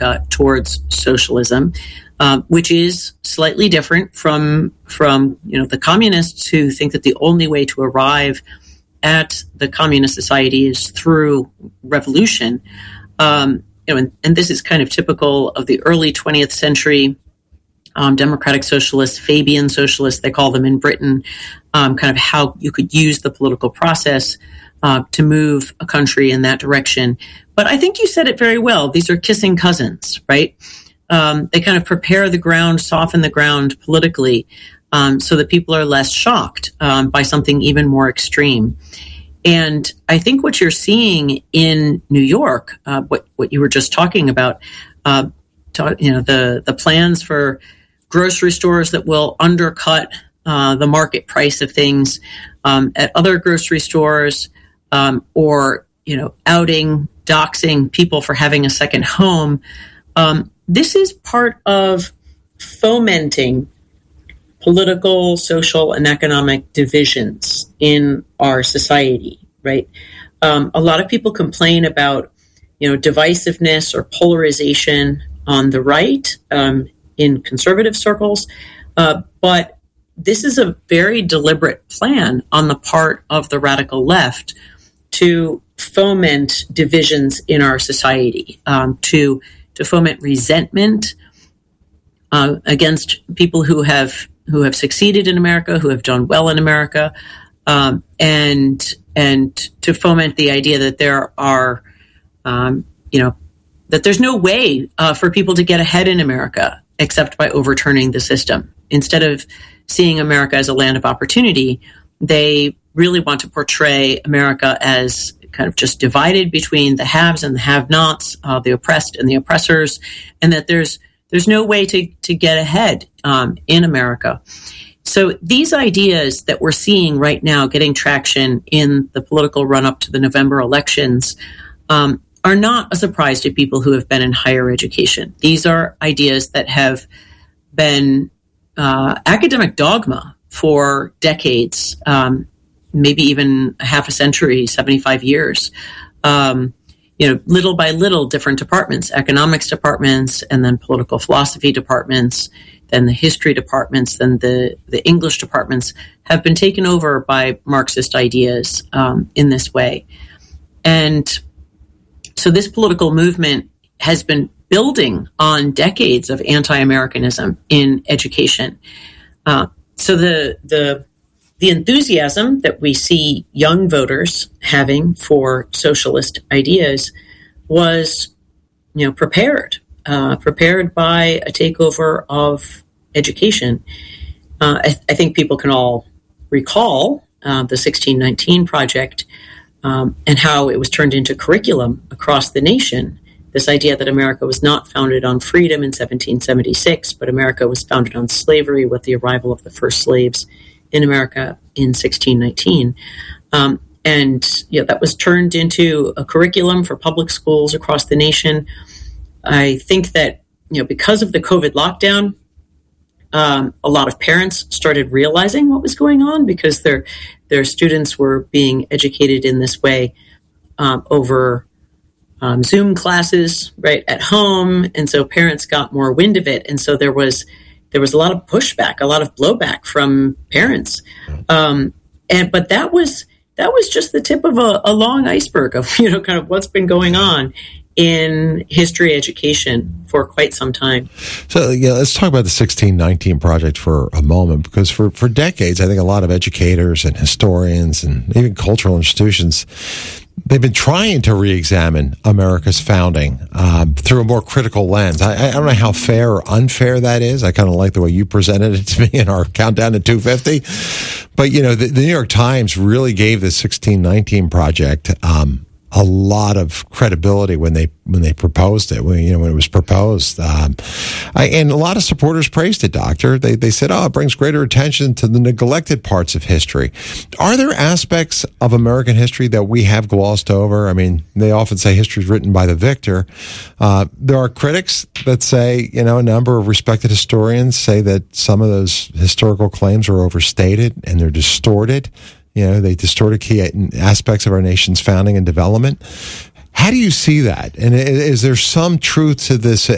America towards socialism, which is slightly different from the communists who think that the only way to arrive at the communist society is through revolution. And this is kind of typical of the early 20th century democratic socialists, Fabian socialists, they call them in Britain, kind of how you could use the political process to move a country in that direction. But I think you said it very well. These are kissing cousins, right? They kind of prepare the ground, soften the ground politically, so that people are less shocked by something even more extreme. And I think what you're seeing in New York, what you were just talking about, the plans for grocery stores that will undercut the market price of things at other grocery stores, or doxing people for having a second home. This is part of fomenting political, social, and economic divisions in our society, right? A lot of people complain about, divisiveness or polarization on the right in conservative circles, but this is a very deliberate plan on the part of the radical left to foment divisions in our society, to foment resentment against people who have succeeded in America, who have done well in America, and to foment the idea that there are, that there's no way for people to get ahead in America except by overturning the system. Instead of seeing America as a land of opportunity, they really want to portray America as kind of just divided between the haves and the have-nots, the oppressed and the oppressors, and that there's no way to get ahead in America. So these ideas that we're seeing right now getting traction in the political run-up to the November elections are not a surprise to people who have been in higher education. These are ideas that have been academic dogma for decades, maybe even half a century, 75 years. Little by little, different departments, economics departments, and then political philosophy departments, then the history departments, then the English departments have been taken over by Marxist ideas in this way. And so this political movement has been building on decades of anti-Americanism in education. So the enthusiasm that we see young voters having for socialist ideas was, prepared by a takeover of education. I think people can all recall the 1619 Project and how it was turned into curriculum across the nation. This idea that America was not founded on freedom in 1776, but America was founded on slavery with the arrival of the first slaves in America in 1619. That was turned into a curriculum for public schools across the nation. I think that, because of the COVID lockdown, a lot of parents started realizing what was going on because their students were being educated in this way over Zoom classes, right, at home. And so parents got more wind of it. And so there was a lot of pushback, a lot of blowback from parents. But that was just the tip of a long iceberg of, kind of what's been going on in history education for quite some time. So, let's talk about the 1619 Project for a moment, because for decades, I think a lot of educators and historians and even cultural institutions, they've been trying to re-examine America's founding through a more critical lens. I don't know how fair or unfair that is. I kind of like the way you presented it to me in our countdown to 250. But, the New York Times really gave the 1619 Project a lot of credibility when they proposed it, when it was proposed. And a lot of supporters praised it, Doctor. They said, it brings greater attention to the neglected parts of history. Are there aspects of American history that we have glossed over? I mean, they often say history is written by the victor. There are critics that say, a number of respected historians say that some of those historical claims are overstated and they're distorted. They distorted key aspects of our nation's founding and development. How do you see that? And is there some truth to this